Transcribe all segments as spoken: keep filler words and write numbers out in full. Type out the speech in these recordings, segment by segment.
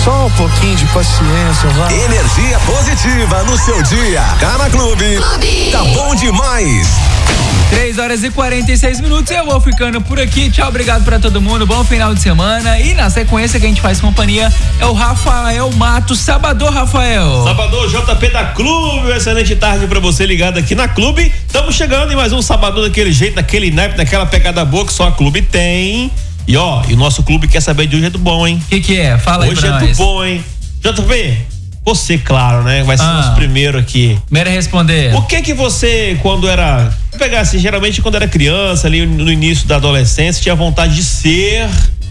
Só um pouquinho de paciência, vai. Energia positiva no seu dia. Tá na Clube. Clube. Tá bom demais. três horas e quarenta e seis minutos, eu vou ficando por aqui. Tchau, obrigado pra todo mundo, bom final de semana. E na sequência que a gente faz companhia é o Rafael Matos. Sabadão, Rafael. Sabadão, J P da Clube, uma excelente tarde pra você ligado aqui na Clube. Estamos chegando em mais um Sabadão daquele jeito, daquele naipe, daquela pegada boa que só a Clube tem. E ó, e o nosso clube quer saber de hoje é do bom, hein? O que que é? Fala aí hoje pra é nós. do bom, hein? J P, você, claro, né? Vai ser Ah. o nosso primeiro aqui. Primeiro a responder. O que que você, quando era... Vou pegar assim, geralmente quando era criança, ali no início da adolescência, tinha vontade de ser...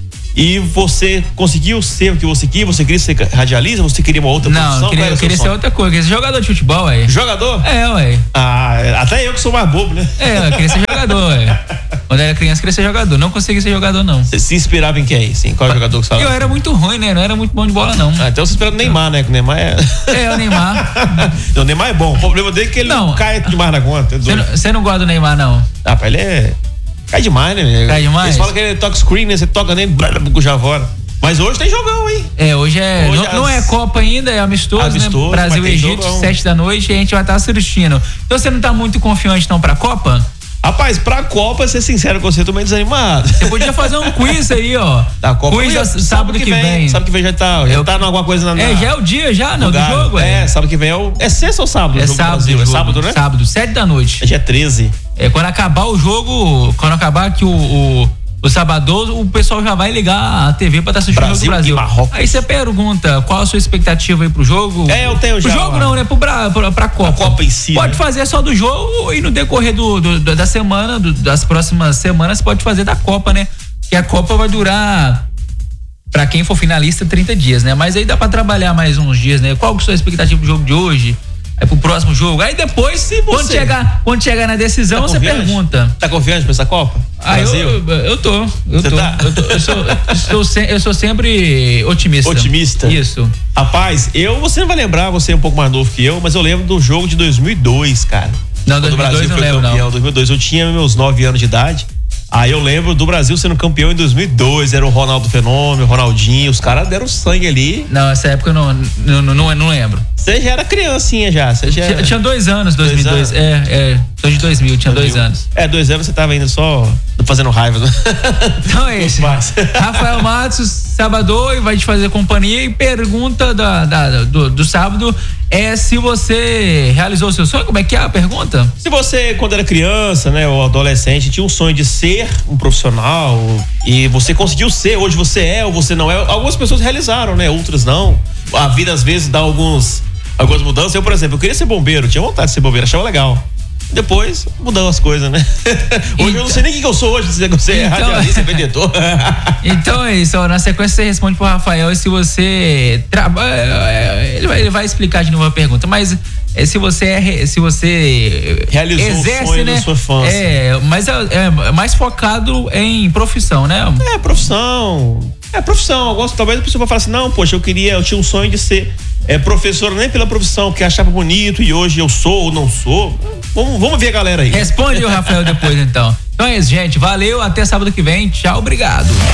E você conseguiu ser o que você queria? Você queria ser radialista? Você queria uma outra Não, profissão? eu queria, eu queria ser outra coisa. Eu queria ser jogador de futebol, aí. Jogador? É, ué. Ah, até eu que sou mais bobo, né? É, eu queria ser jogador, ué. Quando eu era criança, eu queria ser jogador. Não consegui ser jogador, não. Você se inspirava em quem? Sim, qual jogador que você falava? Eu era muito ruim, né? Não era muito bom de bola, não. Ah, então você espera o Neymar, né? Que o Neymar é... É, o Neymar. Não, o Neymar é bom. O problema dele é que ele não, não cai demais na conta. Você não, você não gosta do Neymar, não? Ah, pra ele é... Cai demais, né? Cai demais? Eles falam que ele toca screen, né? Você toca nele, já fora. Mas hoje tem jogão, hein? É, hoje é. Hoje não, as... não é Copa ainda, é amistoso, amistoso né? Brasil e Egito, jogão. sete da noite, e a gente vai estar assistindo. Então você não tá muito confiante, não, pra Copa? Rapaz, pra Copa, ser sincero com você, eu tô meio desanimado. Você podia fazer um quiz aí, ó. Da Copa. Quiz da, sábado, sábado que vem. vem. Sábado que vem já tá, já eu... tá alguma coisa na... É, já é o dia já, não, do jogo, é? É, sábado que vem é o... É sexta ou sábado? É o jogo sábado, Brasil? jogo. É sábado, né? Sábado, sete da noite. É dia treze. É, quando acabar o jogo, quando acabar aqui o... o... O sábado, o pessoal já vai ligar a T V pra estar assistindo o jogo do Brasil. Aí você pergunta qual a sua expectativa aí pro jogo. É, eu tenho já. Pro jogo não, né? Pro Bra, pra, pra Copa. A Copa em si. Pode né? fazer só do jogo e no decorrer do, do, da semana, do, das próximas semanas, pode fazer da Copa, né? Que a Copa vai durar, pra quem for finalista, trinta dias, né? Mas aí dá pra trabalhar mais uns dias, né? Qual que é a sua expectativa pro jogo de hoje? É pro próximo jogo. Aí depois, se quando chegar, quando chegar na decisão, tá você pergunta. Tá confiante pra essa Copa? Ah, eu, eu tô. Eu tô. Tá? Eu, tô eu, sou, eu, sou se, eu sou sempre otimista. Otimista? Isso. Rapaz, eu, você não vai lembrar, você é um pouco mais novo que eu, mas eu lembro do jogo de dois mil e dois, cara. Não, dois mil e dois não lembro, não. dois mil e dois, eu tinha meus nove anos de idade. Aí eu lembro do Brasil sendo campeão em dois mil e dois, era o Ronaldo Fenômeno, o Ronaldinho, os caras deram sangue ali. Não, essa época eu não, não, não, não lembro. Você já era criancinha já, você já... Tinha, tinha dois anos, dois mil e dois, dois anos. é, é, sou de dois mil, tinha dois anos. É, dois anos você tava ainda só fazendo raiva. Né? Então é isso. Rafael Matos, sábado, e vai te fazer companhia e pergunta da, da, do, do sábado é se você realizou o seu sonho, como é que é a pergunta? Se você, quando era criança, né, ou adolescente, tinha um sonho de ser um profissional e você conseguiu ser, hoje você é ou você não é, algumas pessoas realizaram, né, outras não. A vida às vezes dá alguns, algumas mudanças. Eu, por exemplo, eu queria ser bombeiro, tinha vontade de ser bombeiro, achava legal. Depois mudou as coisas, né? Hoje então, eu não sei nem o que eu sou hoje, se você é então, radialista, vendedor. Então é isso, ó, na sequência você responde pro Rafael se você trabalha, ele vai, ele vai explicar de novo a pergunta, mas é, se você é, se você realizou exerce, o sonho né? da sua infância. É, mas é, é mais focado em profissão, né? É, profissão. É profissão. Eu gosto, talvez a pessoa vai falar assim, não, poxa, eu queria, eu tinha um sonho de ser é, professor, nem pela profissão, que achava bonito e hoje eu sou ou não sou. Vamos, vamos ver a galera aí. Responde o Rafael depois, então. Então é isso, gente. Valeu, até sábado que vem. Tchau, obrigado.